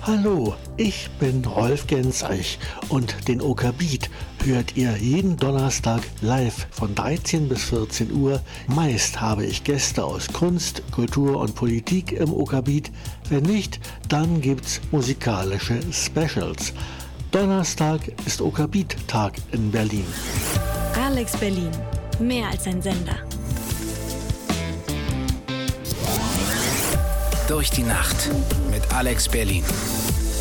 Hallo, ich bin Rolf Genzeich und den OK Beat hört ihr jeden Donnerstag live von 13 bis 14 Uhr. Meist habe ich Gäste aus Kunst, Kultur und Politik im OK Beat. Wenn nicht, dann gibt's musikalische Specials. Donnerstag ist OK Beat Tag in Berlin. Alex Berlin, mehr als ein Sender. Durch die Nacht mit Alex Berlin.